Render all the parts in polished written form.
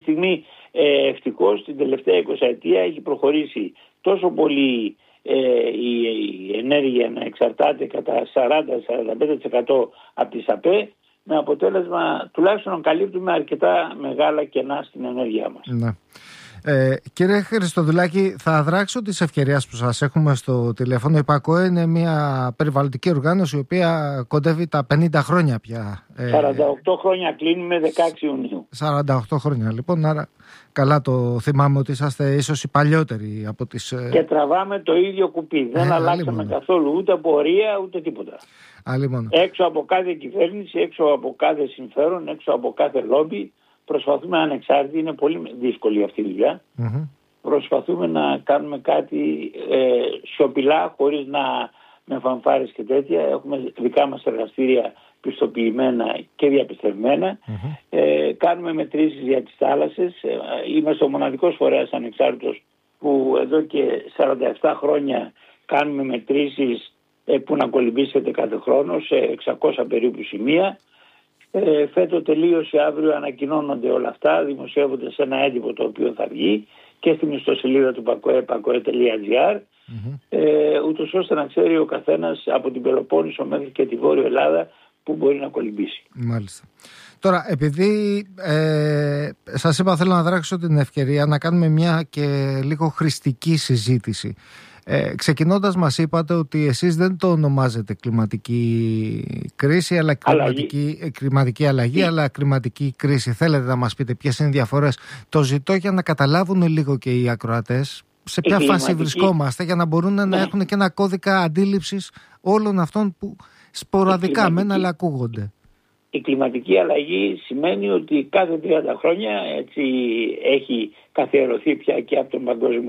στιγμή ευτυχώς την τελευταία 20 ετία έχει προχωρήσει τόσο πολύ η ενέργεια να εξαρτάται κατά 40-45% από τις ΑΠΕ, με αποτέλεσμα τουλάχιστον να καλύπτουμε αρκετά μεγάλα κενά στην ενέργειά μας. Ναι. Κύριε Χριστοδουλάκη, θα δράξω τις ευκαιρίες που σας έχουμε στο τηλέφωνο. Η ΠΑΚΟΕ είναι μια περιβαλλοντική οργάνωση η οποία κοντεύει τα 50 χρόνια πια. 48 χρόνια κλείνουμε 16 Ιουνίου. 48 χρόνια λοιπόν, άρα καλά το θυμάμαι ότι είσαστε ίσως οι παλιότεροι από τις... Και τραβάμε το ίδιο κουπί. Δεν αλλάξαμε καθόλου ούτε πορεία ούτε τίποτα. Έξω από κάθε κυβέρνηση, έξω από κάθε συμφέρον, έξω από κάθε λόμπι. Προσπαθούμε ανεξάρτητοι, είναι πολύ δύσκολη αυτή η δουλειά. Προσπαθούμε να κάνουμε κάτι σιωπηλά, χωρίς με φανφάρες και τέτοια. Έχουμε δικά μας εργαστήρια πιστοποιημένα και διαπιστευμένα. Κάνουμε μετρήσεις για τις θάλασσες. Είμαστε ο μοναδικός φορέας ανεξάρτητος που εδώ και 47 χρόνια κάνουμε μετρήσεις που να κολυμπήσετε κάθε χρόνο σε 600 περίπου σημεία. Φέτο τελείωσε, αύριο ανακοινώνονται όλα αυτά, δημοσιεύονται σε ένα έντυπο το οποίο θα βγει και στην ιστοσελίδα του pakoe.gr, ούτως ώστε να ξέρει ο καθένας από την Πελοπόννησο μέχρι και τη Βόρεια Ελλάδα που μπορεί να κολυμπήσει. Μάλιστα. Τώρα, επειδή σας είπα, θέλω να δράξω την ευκαιρία να κάνουμε μια και λίγο χρηστική συζήτηση. Ξεκινώντας, μας είπατε ότι εσείς δεν το ονομάζετε κλιματική κρίση, αλλά κλιματική αλλαγή, αλλά κλιματική κρίση. Θέλετε να μας πείτε ποιες είναι οι διαφορές? Το ζητώ για να καταλάβουν λίγο και οι ακροατές σε ποια φάση βρισκόμαστε, για να μπορούν να έχουν και ένα κώδικα αντίληψης όλων αυτών που σποραδικά αλλά ακούγονται. Η κλιματική αλλαγή σημαίνει ότι κάθε 30 χρόνια έτσι έχει καθιερωθεί πια και από τον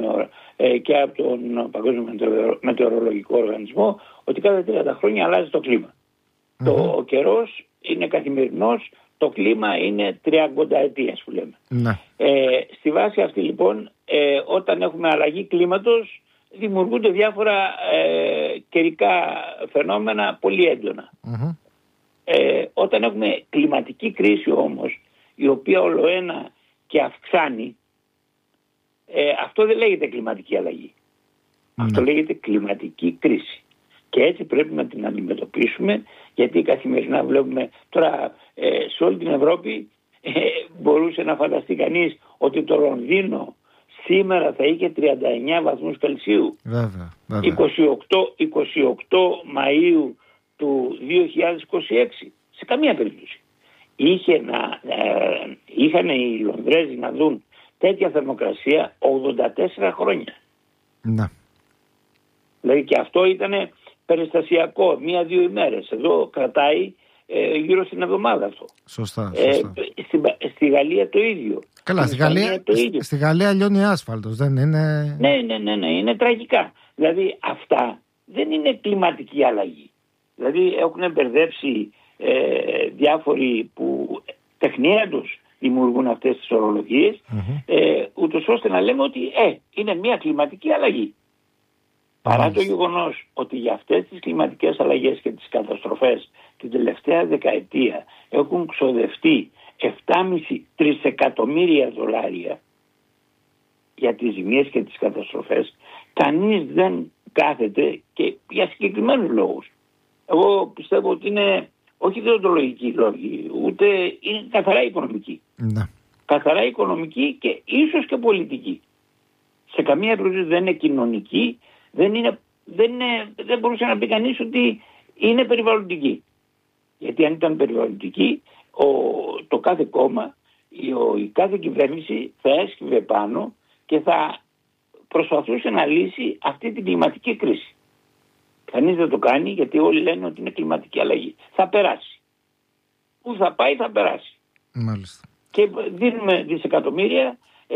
Παγκόσμιο Μετεωρολογικό Οργανισμό, ότι κάθε 30 χρόνια αλλάζει το κλίμα. Ο καιρός είναι καθημερινός, το κλίμα είναι 30 ετίας που λέμε. Στη βάση αυτή λοιπόν, όταν έχουμε αλλαγή κλίματος, δημιουργούνται διάφορα καιρικά φαινόμενα πολύ έντονα. Όταν έχουμε κλιματική κρίση όμως, η οποία ολοένα και αυξάνει, αυτό δεν λέγεται κλιματική αλλαγή. Αυτό λέγεται κλιματική κρίση. Και έτσι πρέπει να την αντιμετωπίσουμε, γιατί καθημερινά βλέπουμε τώρα σε όλη την Ευρώπη μπορούσε να φανταστεί κανείς ότι το Λονδίνο σήμερα θα είχε 39 βαθμούς Κελσίου. 28 Μαΐου του 2026. Σε καμία περίπτωση. Είχαν οι Λονδρέζοι να δουν τέτοια θερμοκρασία 84 χρόνια. Δηλαδή και αυτό ήταν περιστασιακό, 1-2 ημέρες. Εδώ κρατάει γύρω στην εβδομάδα αυτό. Σωστά. Στη Γαλλία το ίδιο. Καλά, στη Γαλλία λιώνει άσφαλτος, δεν είναι? Ναι, είναι τραγικά. Δηλαδή αυτά δεν είναι κλιματική αλλαγή. Δηλαδή έχουν μπερδέψει διάφοροι που τεχνία τους δημιουργούν αυτές τις ορολογίες, ούτως ώστε να λέμε ότι είναι μια κλιματική αλλαγή. Παρά το γεγονός ότι για αυτές τις κλιματικές αλλαγές και τις καταστροφές την τελευταία δεκαετία έχουν ξοδευτεί 7,5 τρισεκατομμύρια δολάρια για τις ζημίες και τις καταστροφές, κανείς δεν κάθεται και για συγκεκριμένους λόγους. Εγώ πιστεύω ότι είναι όχι δεοντολογικοί λόγοι, ούτε είναι καθαρά οικονομικοί. Καθαρά οικονομικοί και ίσως και πολιτικοί. Σε καμία περίπτωση δεν είναι κοινωνική, δεν μπορούσε να πει κανείς ότι είναι περιβαλλοντική. Γιατί αν ήταν περιβαλλοντική, το κάθε κόμμα, η κάθε κυβέρνηση θα έσκυβε πάνω και θα προσπαθούσε να λύσει αυτή την κλιματική κρίση. Κανείς δεν το κάνει, γιατί όλοι λένε ότι είναι κλιματική αλλαγή. Θα περάσει. Πού θα πάει, θα περάσει. Μάλιστα. Και δίνουμε δισεκατομμύρια.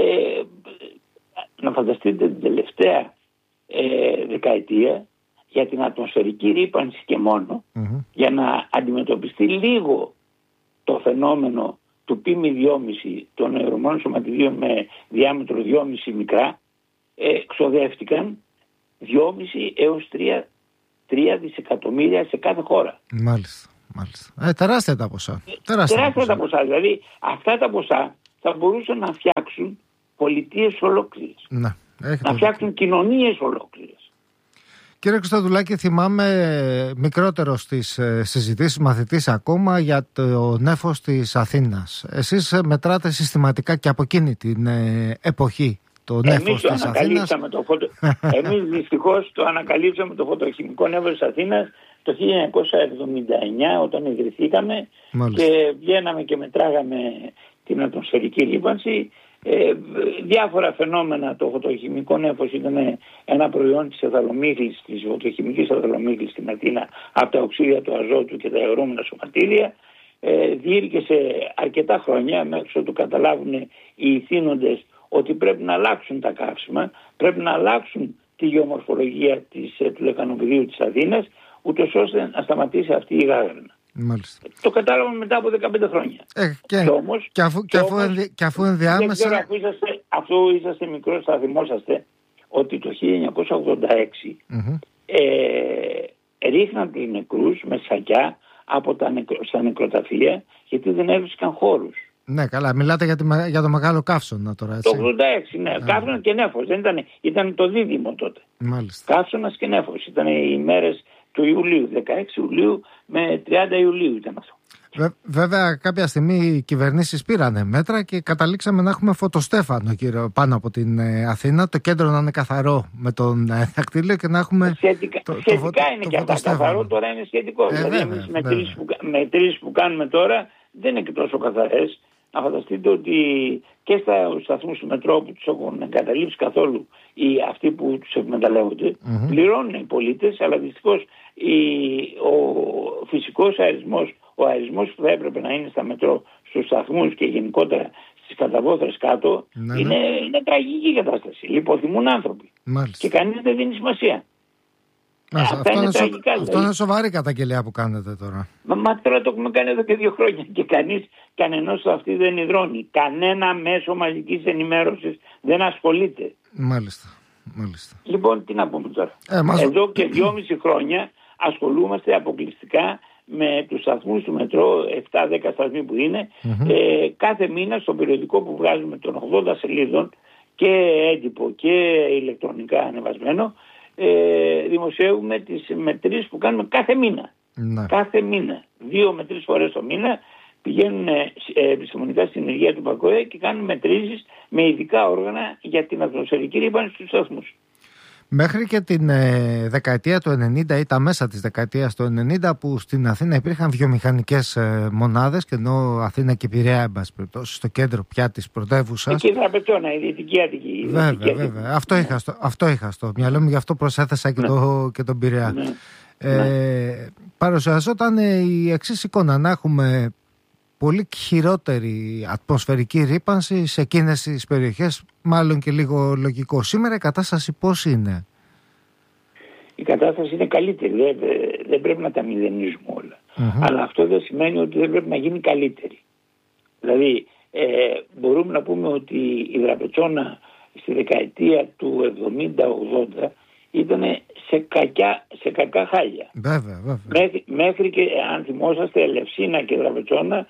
Να φανταστείτε την τελευταία δεκαετία για την ατμοσφαιρική ρύπανση και μόνο, για να αντιμετωπιστεί λίγο το φαινόμενο του π/2,5 των αερομόνων σωματιδίων με διάμετρο 2,5 μικρά, ξοδεύτηκαν 2,5 έως 3 δισεκατομμύρια σε κάθε χώρα. Μάλιστα. Τεράστια τα ποσά. Τεράστια τα ποσά. Δηλαδή αυτά τα ποσά θα μπορούσαν να φτιάξουν πολιτείες ολόκληρες. Ναι, να φτιάξουν κοινωνίες ολόκληρες. Κύριε Χριστοδουλάκη, θυμάμαι μικρότερο στις συζητήσεις μαθητής ακόμα για το νέφος της Αθήνας. Εσείς μετράτε συστηματικά και από εκείνη την εποχή το νέφος της Αθήνας. Εμείς δυστυχώς το ανακαλύψαμε το φωτοχημικό νέφος της Αθήνας το 1979 όταν ιδρυθήκαμε. Μάλιστα. Και βγαίναμε και μετράγαμε την ατμοσφαιρική ρύπανση. Διάφορα φαινόμενα. Το φωτοχημικό νέφος ήταν ένα προϊόν της εθαλομύχλης, της φωτοχημικής εθαλομύχλης στην Αθήνα από τα οξύδια του αζότου και τα αιωρούμενα σωματίδια. Διήρκεσε αρκετά χρόνια μέχρι ότου καταλάβουν οι ηθήνοντες ότι πρέπει να αλλάξουν τα καύσιμα, πρέπει να αλλάξουν τη γεωμορφολογία του λεκανοπεδίου της Αθήνας, ούτως ώστε να σταματήσει αυτή η γάγρανα. Μάλιστα. Το κατάλαβαμε μετά από 15 χρόνια. Και αφού ενδιάμεσα... Δεν ξέρω, αφού είσαστε μικρός θα θυμόσαστε ότι το 1986 ρίχναν τους νεκρούς με σακιά στα νεκροταφεία γιατί δεν έβρισκαν χώρους. Ναι, καλά, μιλάτε για το Μεγάλο Καύσωνα τώρα, έτσι. Το 86, ναι, Καύσωνας και νέφος, δεν ήταν το δίδυμο τότε. Μάλιστα. Καύσωνας και νέφος, ήταν οι μέρες του Ιουλίου, 16 Ιουλίου με 30 Ιουλίου ήταν αυτό. Βέβαια κάποια στιγμή οι κυβερνήσεις πήρανε μέτρα και καταλήξαμε να έχουμε φωτοστέφανο πάνω από την Αθήνα, το κέντρο να είναι καθαρό με τον δακτύλιο και να έχουμε σχετικά είναι και αυτά καθαρό, τώρα είναι σχετικό. Δηλαδή εμείς μετρήσεις που κάνουμε τώρα δεν είναι και τόσο καθαρές. Να φανταστείτε ότι και στα σταθμούς του μετρό που τους έχουν εγκαταλείψει καθόλου ή αυτοί που τους εκμεταλλεύονται, πληρώνουν οι πολίτες, αλλά δυστυχώς ο φυσικός αερισμός, ο αερισμός που θα έπρεπε να είναι στα μετρό, στους σταθμούς και γενικότερα στις καταβόθρες κάτω, είναι τραγική κατάσταση. Λιποθυμούν άνθρωποι. Μάλιστα. Και κανείς δεν δίνει σημασία. Αυτό είναι σοβαρή καταγγελία που κάνετε τώρα. Μα τώρα το έχουμε κάνει εδώ και 2 χρόνια και κανενός αυτή δεν υδρώνει. Κανένα μέσο μαζικής ενημέρωσης δεν ασχολείται. Μάλιστα. Λοιπόν, τι να πούμε τώρα. Εδώ και 2,5 χρόνια ασχολούμαστε αποκλειστικά με τους σταθμούς του μετρό, 7-10 σταθμοί που είναι. Κάθε μήνα στο περιοδικό που βγάζουμε των 80 σελίδων και έντυπο και ηλεκτρονικά ανεβασμένο, δημοσιεύουμε τις μετρήσεις που κάνουμε κάθε μήνα. Κάθε μήνα. 2 με 3 φορές το μήνα πηγαίνουν επιστημονικά στην Υγεία του ΠΑΚΟΕ και κάνουν μετρήσεις με ειδικά όργανα για την ατμοσφαιρική ρύπανση στους σταθμούς. Μέχρι και την δεκαετία του 90 ή τα μέσα της δεκαετίας του 90 που στην Αθήνα υπήρχαν βιομηχανικές μονάδες και ενώ Αθήνα και Πειραιά, εν πάση περιπτώσει, στο κέντρο πια της πρωτεύουσας. Εκεί θα πετώνα, η Δυτική Αττική. Βέβαια. Αυτό είχα στο μυαλό μου, γι' αυτό προσέθεσα και τον Πειραιά. Παρουσιαζόταν η εξής εικόνα, να έχουμε πολύ χειρότερη ατμοσφαιρική ρύπανση σε εκείνες τις περιοχές, μάλλον και λίγο λογικό. Σήμερα η κατάσταση πώς είναι? Η κατάσταση είναι καλύτερη, δεν πρέπει να τα μηδενίζουμε όλα. Αλλά αυτό δεν σημαίνει ότι δεν πρέπει να γίνει καλύτερη. Δηλαδή μπορούμε να πούμε ότι η Δραπετσόνα στη δεκαετία του 70-80 ήταν σε κακά χάλια. Βέβαια. Μέχρι και αν θυμόσαστε, Ελευσίνα και Δραπετσόνα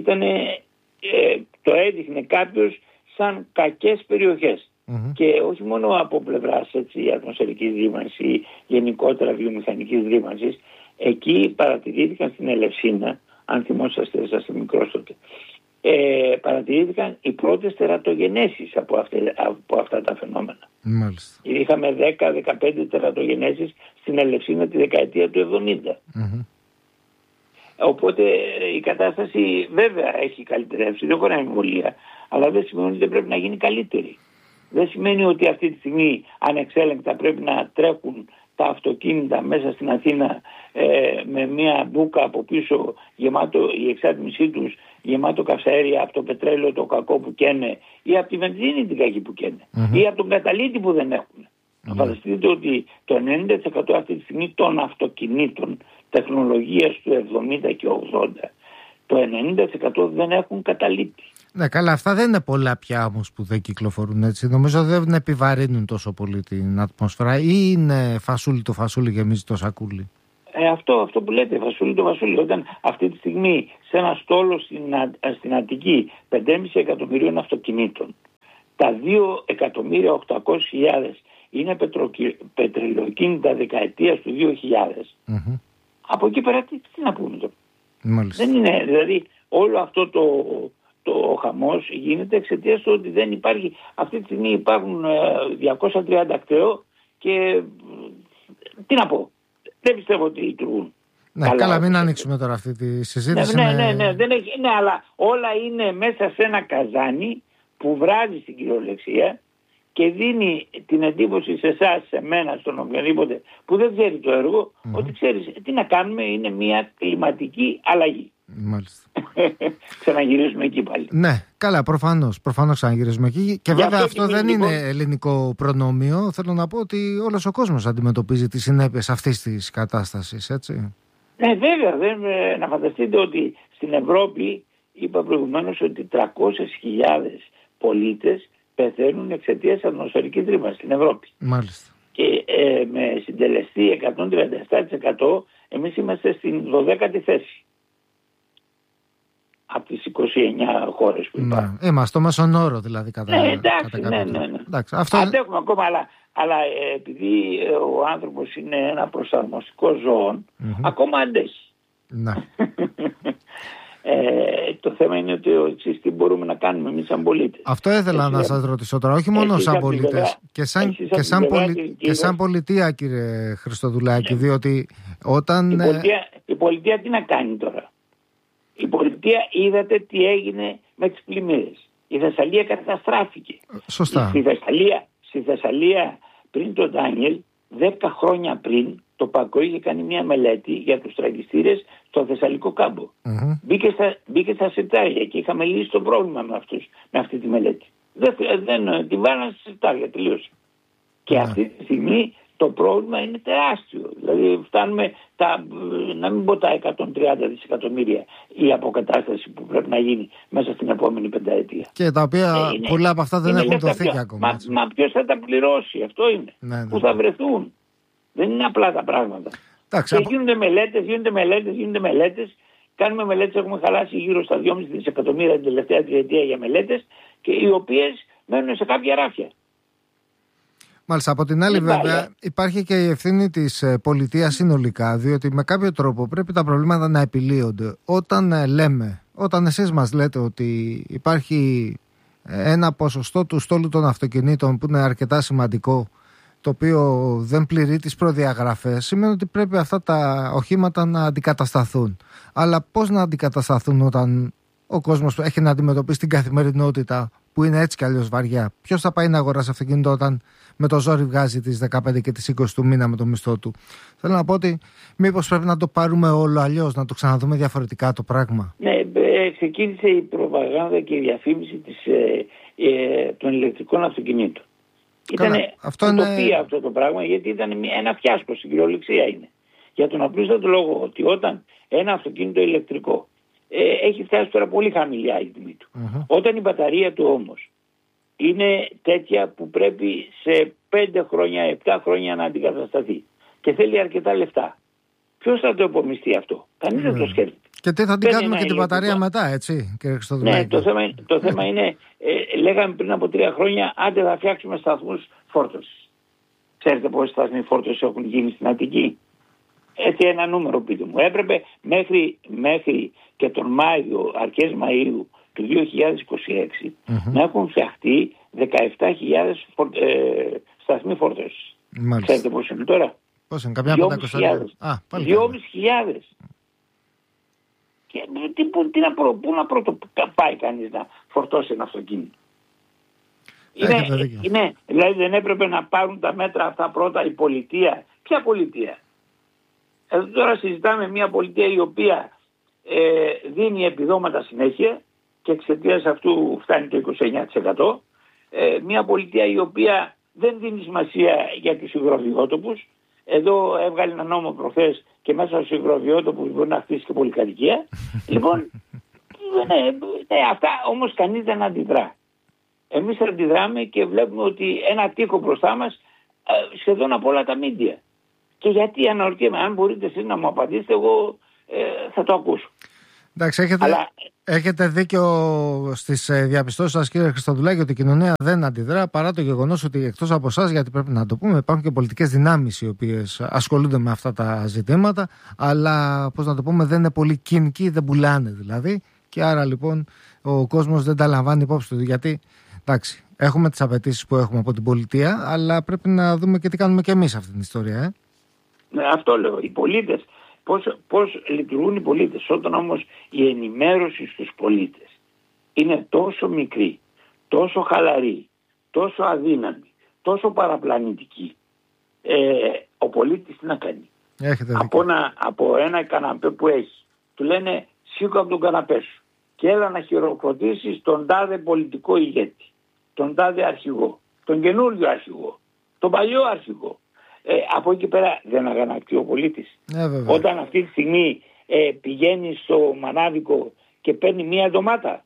το έδειχνε κάποιος σαν κακές περιοχές. Και όχι μόνο από πλευράς ατμοσφαιρικής ρύπανσης ή γενικότερα βιομηχανικής ρύπανσης. Εκεί παρατηρήθηκαν στην Ελευσίνα, αν θυμόσαστε, είσαστε μικρός τότε, παρατηρήθηκαν οι πρώτες τερατογενέσεις από αυτά τα φαινόμενα. Μάλιστα. Είχαμε 10-15 τερατογενέσεις στην Ελευσίνα τη δεκαετία του 70. Οπότε η κατάσταση βέβαια έχει καλυτερεύσει, δεν έχω αμφιβολία, αλλά δεν σημαίνει ότι δεν πρέπει να γίνει καλύτερη. Δεν σημαίνει ότι αυτή τη στιγμή ανεξέλεγκτα πρέπει να τρέχουν τα αυτοκίνητα μέσα στην Αθήνα με μια μπούκα από πίσω γεμάτο, η εξάτμισή τους γεμάτο καυσαέρια από το πετρέλαιο το κακό που καίνε ή από τη βενζίνη την κακή που καίνε ή από τον καταλύτη που δεν έχουν. Να φανταστείτε ότι το 90% αυτή τη στιγμή των αυτοκινήτων τεχνολογίας του 70 και 80, το 90% δεν έχουν καταλύτη. Ναι, καλά, αυτά δεν είναι πολλά πια όμως που δεν κυκλοφορούν, έτσι. Νομίζω δεν επιβαρύνουν τόσο πολύ την ατμόσφαιρα ή είναι φασούλι το φασούλι γεμίζει το σακούλι. Αυτό που λέτε, Βασούλη το Βασούλη, όταν αυτή τη στιγμή σε ένα στόλο στην Αττική 5,5 εκατομμυρίων αυτοκινήτων, τα 2.800.000 είναι πετρελαιοκίνητα δεκαετίας του 2000, από εκεί πέρα τι να πούμε τώρα. Δεν είναι, δηλαδή όλο αυτό το χαμός γίνεται εξαιτίας του ότι δεν υπάρχει, αυτή τη στιγμή υπάρχουν 230 κτέο και τι να πω, δεν πιστεύω ότι λειτουργούν. Ναι, καλά, μην ανοίξουμε τώρα αυτή τη συζήτηση. Ναι, αλλά όλα είναι μέσα σε ένα καζάνι που βράζει στην κυριολεξία και δίνει την εντύπωση σε εσάς, σε μένα, στον οποιοδήποτε που δεν ξέρει το έργο, ότι ξέρεις τι να κάνουμε, είναι μια κλιματική αλλαγή. Μάλιστα. Ξαναγυρίζουμε εκεί πάλι. Ναι, καλά, προφανώς ξαναγυρίζουμε εκεί. Και βέβαια αυτό δεν είναι ελληνικό προνόμιο. Θέλω να πω ότι όλος ο κόσμος αντιμετωπίζει τις συνέπειες αυτής της κατάστασης, έτσι. Ναι, βέβαια. Να φανταστείτε ότι στην Ευρώπη, είπα προηγουμένως ότι 300.000 πολίτες πεθαίνουν εξαιτίας ατμοσφαιρικής ρήμας στην Ευρώπη. Μάλιστα. Και με συντελεστή 137% εμείς είμαστε στην 12η θέση από τις 29 χώρες που υπάρχουν. Είμαστε στο μέσον όρο δηλαδή εντάξει. Αντέχουμε ακόμα, αλλά επειδή ο άνθρωπος είναι ένα προσαρμοστικό ζώο, ακόμα αντέχει. Ναι. Το θέμα είναι ότι εξής τι μπορούμε να κάνουμε εμείς σαν πολίτες. Αυτό ήθελα να σας ρωτήσω τώρα, όχι μόνο σαν πολίτες και σαν πολιτεία, κύριε Χριστοδουλάκη, διότι όταν... Η πολιτεία τι να κάνει τώρα? Η πολιτεία είδατε τι έγινε με τις πλημμύρες. Η Θεσσαλία καταστράφηκε. Σωστά. Στη Θεσσαλία πριν τον Ντάνιελ, 10 χρόνια πριν, το ΠΑΚΟ είχε κάνει μια μελέτη για τους τραγιστήρες στο Θεσσαλικό κάμπο. Μπήκε στα συρτάρια και είχαμε λύσει το πρόβλημα με αυτή τη μελέτη. Δεν την βάλανε στα συρτάρια, τελείωσε. Και αυτή τη στιγμή το πρόβλημα είναι τεράστιο. Δηλαδή φτάνουμε να μην πω τα 130 δισεκατομμύρια η αποκατάσταση που πρέπει να γίνει μέσα στην επόμενη πενταετία. Και τα οποία πολλά από αυτά δεν έχουν δοθεί ακόμα. Μα ποιος θα τα πληρώσει, αυτό είναι. Που θα βρεθούν. Δεν είναι απλά τα πράγματα. Και γίνονται μελέτες. Κάνουμε μελέτες, έχουμε χαλάσει γύρω στα 2,5 δισεκατομμύρια την τελευταία τριετία για μελέτες, και οι οποίες μένουν σε κάποια ράφια. Μάλιστα. Από την άλλη, βέβαια, υπάρχει και η ευθύνη της πολιτείας συνολικά, διότι με κάποιο τρόπο πρέπει τα προβλήματα να επιλύονται. Όταν εσείς μας λέτε ότι υπάρχει ένα ποσοστό του στόλου των αυτοκινήτων που είναι αρκετά σημαντικό, το οποίο δεν πληρεί τις προδιαγραφές, σημαίνει ότι πρέπει αυτά τα οχήματα να αντικατασταθούν. Αλλά πώς να αντικατασταθούν όταν ο κόσμος έχει να αντιμετωπίσει την καθημερινότητα που είναι έτσι κι αλλιώς βαριά? Ποιος θα πάει να αγοράσει αυτοκίνητο όταν με το ζόρι βγάζει τις 15 και τις 20 του μήνα με το μισθό του? Θέλω να πω ότι μήπως πρέπει να το πάρουμε όλο αλλιώς, να το ξαναδούμε διαφορετικά το πράγμα. Ναι, ξεκίνησε η προπαγάνδα και η διαφήμιση των ηλεκτρικών αυτοκινήτων. Ήταν утοπία αυτό το πράγμα, γιατί ήταν ένα φιάσκο, στην κυριολεξία είναι. Για τον απλούστατο λόγο ότι όταν ένα αυτοκίνητο ηλεκτρικό έχει φτάσει τώρα πολύ χαμηλιά η τιμή του, όταν η μπαταρία του όμως είναι τέτοια που πρέπει σε 5 χρόνια, 7 χρόνια να αντικατασταθεί και θέλει αρκετά λεφτά, ποιος θα το επομιστεί αυτό? Κανείς δεν το σκέφτεται. Και τι θα την κάνουμε και την μπαταρία μετά, έτσι, κύριε Χριστοδουλάκη? Ναι, το θέμα είναι, λέγαμε πριν από 3 χρόνια, άντε θα φτιάξουμε σταθμούς φόρτωσης. Ξέρετε πόσοι σταθμοί φόρτωσης έχουν γίνει στην Αττική? Έτσι ένα νούμερο πείτε μου. Έπρεπε μέχρι και τον Μάιο, αρχές Μαΐου του 2026 να έχουν φτιαχτεί 17.000 σταθμοί φόρτωσης. Ξέρετε πώς είναι τώρα? Πώς είναι, καμιά 500? 2.500. Και πού να πρώτο πάει κανείς να φορτώσει ένα αυτοκίνητο? Δηλαδή δεν έπρεπε να πάρουν τα μέτρα αυτά πρώτα η πολιτεία? Ποια πολιτεία? Τώρα συζητάμε μια πολιτεία η οποία δίνει επιδόματα συνέχεια και εξαιτίας αυτού φτάνει το 29%. Μια πολιτεία η οποία δεν δίνει σημασία για τους υγροβιότοπους. Εδώ έβγαλε ένα νόμο προχθές και μέσα στους υγροβιότοπους μπορεί να χτίσει και πολυκατοικία. Λοιπόν, αυτά όμως κανείς δεν αντιδρά. Εμείς αντιδράμε και βλέπουμε ότι ένα τείχο μπροστά μας σχεδόν από όλα τα μίντια. Και γιατί, αναρωτιέμαι, αν μπορείτε εσείς να μου απαντήσετε, εγώ θα το ακούσω. Εντάξει, έχετε δίκιο στις διαπιστώσεις σας, κύριε Χριστοδουλάκη, ότι η κοινωνία δεν αντιδρά, παρά το γεγονός ότι εκτός από εσάς, γιατί πρέπει να το πούμε, υπάρχουν και πολιτικές δυνάμεις οι οποίες ασχολούνται με αυτά τα ζητήματα, αλλά πώς να το πούμε, δεν είναι πολύ κοινικοί, δεν πουλάνε δηλαδή, και άρα λοιπόν ο κόσμος δεν τα λαμβάνει υπόψη του. Γιατί, εντάξει, έχουμε τις απαιτήσεις που έχουμε από την πολιτεία, αλλά πρέπει να δούμε και τι κάνουμε και εμείς αυτή την ιστορία. Αυτό λέω. Οι πολίτες. Πώς λειτουργούν οι πολίτες, όταν όμως η ενημέρωση στους πολίτες είναι τόσο μικρή, τόσο χαλαρή, τόσο αδύναμη, τόσο παραπλανητική, ο πολίτης τι να κάνει? Από ένα καναπέ που έχει, του λένε σήκω από τον καναπέ σου και έλα να χειροκροτήσεις τον τάδε πολιτικό ηγέτη, τον τάδε αρχηγό, τον καινούριο αρχηγό, τον παλιό αρχηγό. Από εκεί πέρα δεν αγανακτεί ο πολίτης? Όταν αυτή τη στιγμή πηγαίνει στο μανάβικο και παίρνει μία ντομάτα,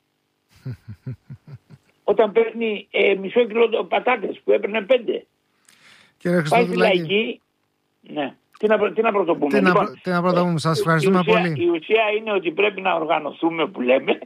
όταν παίρνει μισό κιλό πατάτες που έπαιρνε 5, πάει στη λαϊκή. Ναι. Τι να πρωτοπούμε? Τι να πρωτοπούμε, σας ευχαριστούμε πολύ. Η ουσία είναι ότι πρέπει να οργανωθούμε, που λέμε,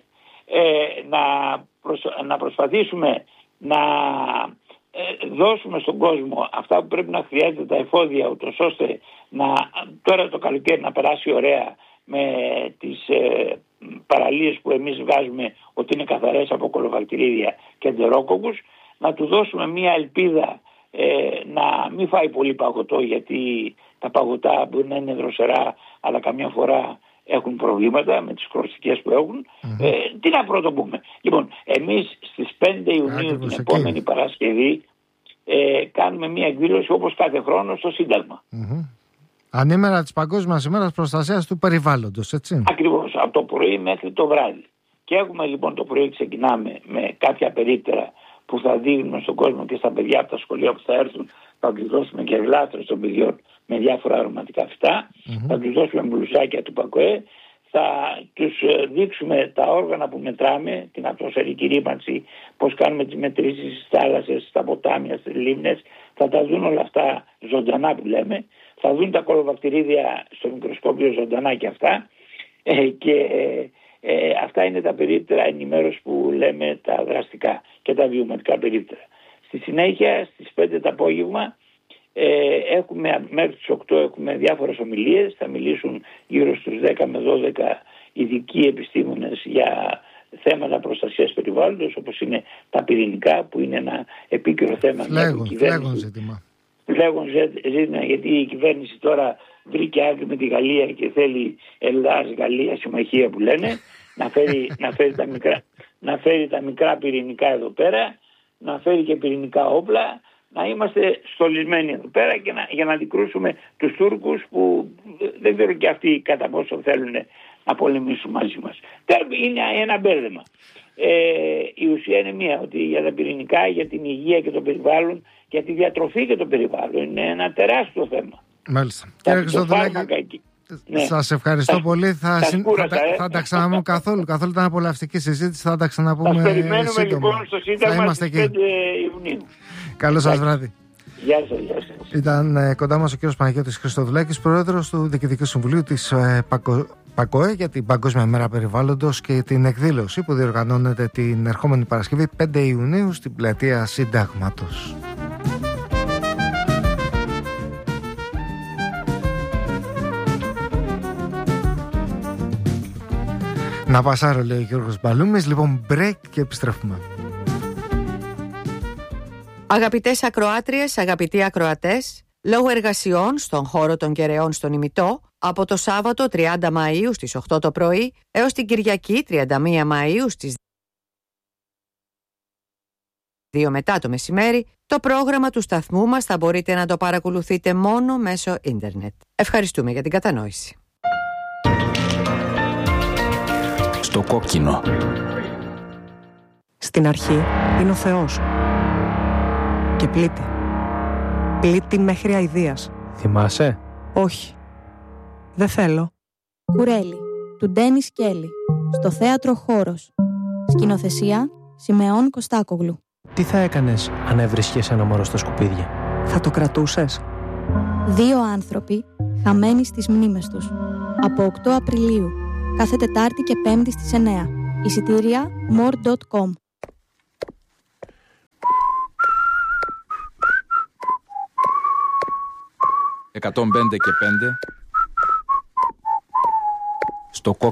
να προσπαθήσουμε να δώσουμε στον κόσμο αυτά που πρέπει να χρειάζεται, τα εφόδια, ούτως ώστε τώρα το καλοκαίρι να περάσει ωραία με τις παραλίες που εμείς βγάζουμε ότι είναι καθαρές από κολοβακτηρίδια και εντερόκοκκους, να του δώσουμε μια ελπίδα να μην φάει πολύ παγωτό, γιατί τα παγωτά μπορεί να είναι δροσερά, αλλά καμιά φορά έχουν προβλήματα με τις χρωστικές που έχουν. Τι να πρώτο πούμε? Λοιπόν, εμείς στις 5 Ιουνίου την επόμενη Παρασκευή κάνουμε μια εκδήλωση όπως κάθε χρόνο στο Σύνταγμα. Ανήμερα της Παγκόσμιας ημέρας προστασίας του περιβάλλοντος, έτσι. Ακριβώς, από το πρωί μέχρι το βράδυ. Και έχουμε λοιπόν το πρωί, ξεκινάμε με κάποια περίπτερα που θα δίνουμε στον κόσμο και στα παιδιά από τα σχολεία που θα έρθουν. Θα τους δώσουμε και γλάστρες των παιδιών με διάφορα αρωματικά φυτά. Θα τους δώσουμε μπλουζάκια του ΠΑΚΟΕ. Θα τους δείξουμε τα όργανα που μετράμε, την ατμοσφαιρική ρύπανση, πώς κάνουμε τις μετρήσεις στις θάλασσες, στα ποτάμια, στις λίμνες. Θα τα δουν όλα αυτά ζωντανά που λέμε. Θα δουν τα κολοβακτηρίδια στο μικροσκόπιο ζωντανά και αυτά. Αυτά είναι τα περίπτερα ενημέρωση που λέμε, τα δραστικά και τα βιωματικά περίπτερα. Στη συνέχεια στις 5 το απόγευμα έχουμε μέχρι τις 8 έχουμε διάφορες ομιλίες. Θα μιλήσουν γύρω στους 10 με 12 ειδικοί επιστήμονες για θέματα προστασίας περιβάλλοντος, όπως είναι τα πυρηνικά, που είναι ένα επίκαιρο θέμα. Φλέγον ζήτημα. Φλέγον ζήτημα, γιατί η κυβέρνηση τώρα βρήκε άκρη με τη Γαλλία και θέλει Ελλάς-Γαλλία συμμαχία που λένε, να φέρει τα μικρά πυρηνικά εδώ πέρα, να φέρει και πυρηνικά όπλα, να είμαστε στολισμένοι εδώ πέρα και για να αντικρούσουμε τους Τούρκους, που δεν ξέρω και αυτοί κατά πόσο θέλουν να πολεμήσουν μαζί μας. Είναι ένα μπέρδεμα. Η ουσία είναι μία, ότι για τα πυρηνικά, για την υγεία και το περιβάλλον, για τη διατροφή και το περιβάλλον είναι ένα τεράστιο θέμα. Μάλιστα. Κύριε Χριστοδουλάκη, σας ευχαριστώ πολύ. Θα τα ξαναπούμε καθόλου ήταν απολαυστική συζήτηση. Θα τα ξαναπούμε σύντομα. Σας περιμένουμε λοιπόν στο Σύνταγμα στις 5 Ιουνίου. Καλό σας βράδυ. Γεια σας. Ήταν κοντά μας ο κύριος Παναγιώτης Χριστοδουλάκης, πρόεδρος του Διοικητικού Συμβουλίου της ΠΑΚΟΕ για την Παγκόσμια Μέρα Περιβάλλοντος και την εκδήλωση που διοργανώνεται την ερχόμενη Παρασκευή 5 Ιουνίου στην πλατεία Συντάγματος. Να πασάρω, λέει ο Γιώργος Μπαλούμης. Λοιπόν, break και επιστρέφουμε. Αγαπητές ακροάτριες, αγαπητοί ακροατές, λόγω εργασιών στον χώρο των Κεραιών στον Ημιτό, από το Σάββατο 30 Μαΐου στις 8 το πρωί έως την Κυριακή 31 Μαΐου στις 2 μετά το μεσημέρι, το πρόγραμμα του σταθμού μας θα μπορείτε να το παρακολουθείτε μόνο μέσω ίντερνετ. Ευχαριστούμε για την κατανόηση. Στο κόκκινο. Στην αρχή είναι ο Θεός. Και πλήττει. Πλήττει μέχρι αηδίας. Θυμάσαι? Όχι. Δεν θέλω. Κουρέλι, του Ντένις Κέλλη. Στο θέατρο Χώρος. Σκηνοθεσία Σιμεών Κωστάκογλου. Τι θα έκανες αν έβρισκες ένα μωρό στα σκουπίδια? Θα το κρατούσες? Δύο άνθρωποι χαμένοι στις μνήμες τους. Από 8 Απριλίου, κάθε Τετάρτη και Πέμπτη στις 9. Εισιτήρια more.com. «105 και 5» στο κόκκινο.